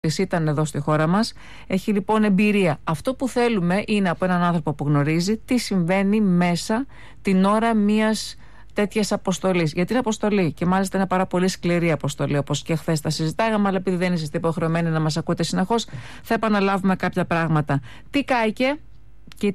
ήταν εδώ στη χώρα μας, έχει λοιπόν εμπειρία. Αυτό που θέλουμε είναι από έναν άνθρωπο που γνωρίζει τι συμβαίνει μέσα την ώρα μιας τέτοιας αποστολής. Γιατί είναι αποστολή και μάλιστα είναι πάρα πολύ σκληρή αποστολή, όπως και χθες τα συζητάγαμε, αλλά επειδή δεν είστε υποχρεωμένοι να μας ακούτε συνεχώς, θα επαναλάβουμε κάποια πράγματα. Τι κάηκε και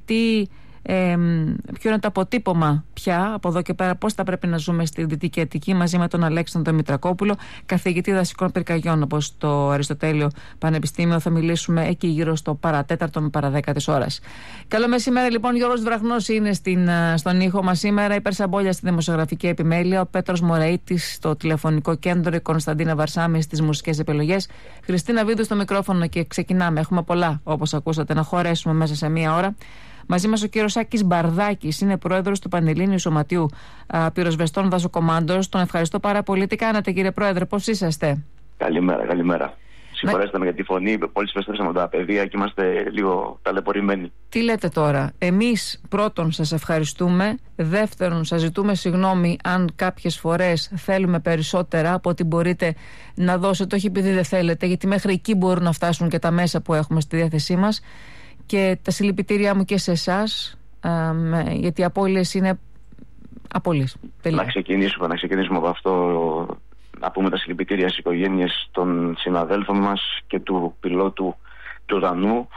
ποιο είναι το αποτύπωμα πια από εδώ και πέρα, πώς θα πρέπει να ζούμε στη Δυτική Αττική, μαζί με τον Αλέξανδρο Μητρακόπουλο, καθηγητή δασικών πυρκαγιών, όπως στο Αριστοτέλειο Πανεπιστήμιο. Θα μιλήσουμε εκεί γύρω στο παρατέταρτο με παραδέκα της ώρας. Καλό μεσημέρι, λοιπόν. Γιώργος Βραχνός είναι στον ήχο μας σήμερα. Η Περσαμπόλια στη δημοσιογραφική επιμέλεια, ο Πέτρος Μωρεΐτης στο τηλεφωνικό κέντρο, η Κωνσταντίνα Βαρσάμι στις μουσικές επιλογές, Χριστίνα Βίδου στο μικρόφωνο και ξεκινάμε. Έχουμε πολλά, όπως ακούσατε, να χωρέσουμε μέσα σε μία ώρα. Μαζί μας ο κύριος Άκης Μπαρδάκης, είναι πρόεδρος του Πανελλήνιου Σωματείου Πυροσβεστών Δασοκομάντος. Τον ευχαριστώ πάρα πολύ. Τι κάνατε, κύριε Πρόεδρε, πώς είσαστε? Καλημέρα. Συγχωρέστε με για τη φωνή. Πολύ επιστρέψαμε από τα παιδεία και είμαστε λίγο ταλαιπωρημένοι. Τι λέτε τώρα? Εμείς πρώτον σας ευχαριστούμε. Δεύτερον, σας ζητούμε συγγνώμη αν κάποιες φορές θέλουμε περισσότερα από ό,τι μπορείτε να δώσετε. Όχι επειδή δεν θέλετε, γιατί μέχρι εκεί μπορούν να φτάσουν και τα μέσα που έχουμε στη διάθεσή μας. Και τα συλληπιτήριά μου και σε εσάς, γιατί οι απώλειες είναι απώλειες. Να ξεκινήσουμε από αυτό. Να πούμε τα συλληπιτήρια στις οικογένειες των συναδέλφων μας και του πιλότου του ουρανού.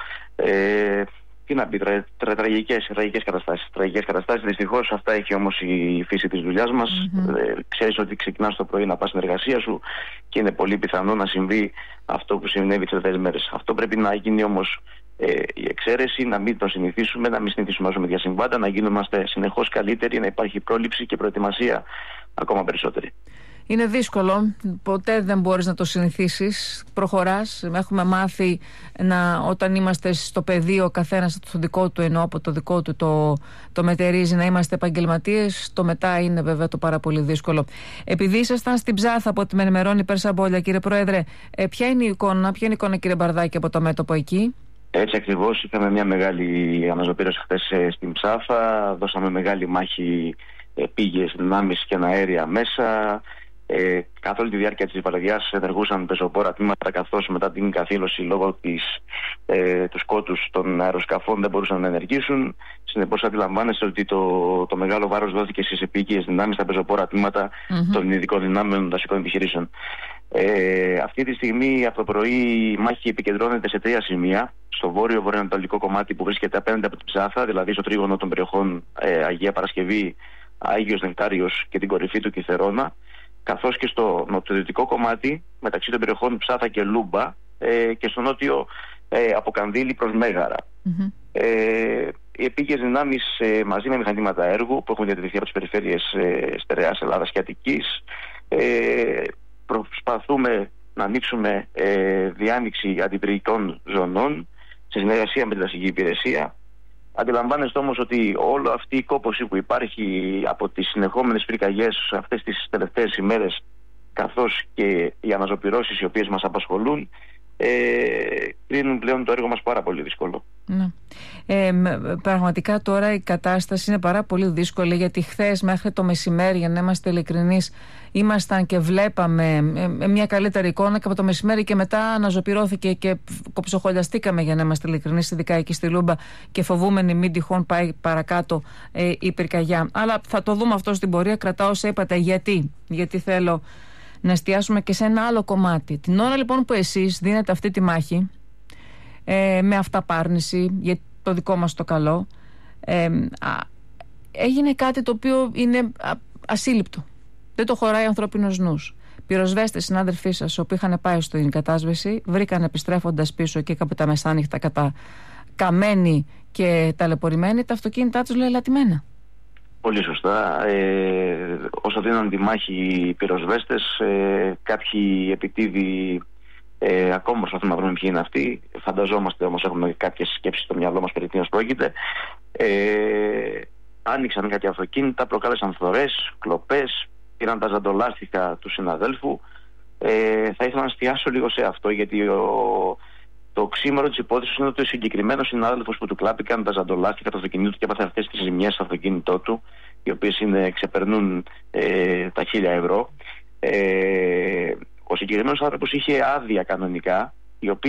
Τι να πει, τραγικές καταστάσεις. Δυστυχώς αυτά έχει όμως η φύση της δουλειάς μας. Ξέρεις ότι ξεκινάς το πρωί να πας στην εργασία σου και είναι πολύ πιθανό να συμβεί αυτό που συνέβη τις τελευταίες μέρες. Αυτό πρέπει να γίνει όμως η εξαίρεση, να μην το συνηθίσουμε, να μην συνηθίσουμε όσο με διασυμβάντα, να γίνομαστε συνεχώς καλύτεροι, να υπάρχει πρόληψη και προετοιμασία ακόμα περισσότερη. Είναι δύσκολο, ποτέ δεν μπορείς να το συνηθίσεις, προχωράς. Έχουμε μάθει όταν είμαστε στο πεδίο, ο καθένας το δικό του, ενώ από το δικό του το μετερίζει, να είμαστε επαγγελματίες. Το μετά είναι βέβαια το πάρα πολύ δύσκολο. Επειδή ήσασταν στην Ψάθα, από ό,τι με ενημερώνει η Περσαμπόλια, κύριε Πρόεδρε, ποια είναι η εικόνα, κύριε Μπαρδάκη, από το μέτωπο εκεί? Έτσι ακριβώς, είχαμε μια μεγάλη αναζωπήρωση χθες στην Ψάθα, δώσαμε μεγάλη μάχη, πήγες δυνάμεις και αέρια μέσα. Καθ' όλη τη διάρκεια της βραδιάς ενεργούσαν πεζοπόρα τμήματα, καθώς μετά την καθήλωση λόγω του σκότους των αεροσκαφών δεν μπορούσαν να ενεργήσουν. Συνεπώς αντιλαμβάνεστε ότι το μεγάλο βάρος δόθηκε στις επίκειες δυνάμεις, στα πεζοπόρα τμήματα των ειδικών δυνάμεων δασικών επιχειρήσεων. Αυτή τη στιγμή από το πρωί η μάχη επικεντρώνεται σε 3 σημεία. Στο βόρειο-βορειοανατολικό κομμάτι που βρίσκεται απέναντι από την Ψάθα, δηλαδή στο τρίγωνο των περιοχών Αγία Παρασκευή, Άγιος Νεκτάριος και την κορυφή του Κιθερώνα, καθώς και στο νοτιοδυτικό κομμάτι μεταξύ των περιοχών Ψάθα και Λούμπα, και στο νότιο από Κανδύλη προς Μέγαρα. Οι επίκειες δυνάμεις μαζί με μηχανήματα έργου που έχουν διατηρηθεί από τις περιφέρειες Στερεάς Ελλάδας και Αττικής, προσπαθούμε να ανοίξουμε διάνοιξη αντιπυρικών ζωνών σε συνεργασία με την δασική υπηρεσία. Αντιλαμβάνεστε όμως ότι όλη αυτή η κόπωση που υπάρχει από τις συνεχόμενες πυρκαγιές αυτές τις τελευταίες ημέρες, καθώς και οι αναζωπυρώσεις οι οποίες μας απασχολούν, κρίνουν πλέον το έργο μας πάρα πολύ δύσκολο. Ναι. Πραγματικά τώρα η κατάσταση είναι πάρα πολύ δύσκολη, γιατί χθες μέχρι το μεσημέρι, για να είμαστε ειλικρινείς, ήμασταν και βλέπαμε μια καλύτερη εικόνα, και από το μεσημέρι και μετά αναζωπυρώθηκε και κοψοχολιαστήκαμε, για να είμαστε ειλικρινείς, ειδικά εκεί στη Λούμπα, και φοβούμενοι μην τυχόν πάει παρακάτω η πυρκαγιά. Αλλά θα το δούμε αυτό στην πορεία. Κρατάω όσα είπατε. Γιατί θέλω να εστιάσουμε και σε ένα άλλο κομμάτι. Την ώρα λοιπόν που εσείς δίνετε αυτή τη μάχη, με αυταπάρνηση για το δικό μας το καλό, έγινε κάτι το οποίο είναι ασύλληπτο. Δεν το χωράει ανθρώπινος νους. Πυροσβέστες, συνάδελφοί σας, οι οποίοι είχαν πάει στην κατάσβεση, βρήκαν επιστρέφοντας πίσω και από τα μεσάνυχτα καμένοι και ταλαιπωρημένοι, τα αυτοκίνητά τους λαιλατημένα. Πολύ σωστά. Όσο δίναν τη μάχη οι πυροσβέστες, κάποιοι επιτίδιοι ακόμα προσπαθούμε να βρούμε ποιοι είναι αυτοί. Φανταζόμαστε όμως, έχουμε κάποιες σκέψεις στο μυαλό μας περί τίνος πρόκειται. Άνοιξαν κάποια αυτοκίνητα, προκάλεσαν φθορές, κλοπές, πήραν τα ζαντολάστιχα του συναδέλφου. Θα ήθελα να εστιάσω λίγο σε αυτό, γιατί το οξύμορο της υπόθεσης είναι ότι ο συγκεκριμένος συνάδελφος που του κλάπηκαν τα ζαντολάστιχα του αυτοκινήτου και έπαθε αυτές τις ζημιές στο αυτοκίνητό του, οι οποίες ξεπερνούν τα 1.000 ευρώ. Ο συγκεκριμένος άνθρωπος είχε άδεια κανονικά οι οποίοι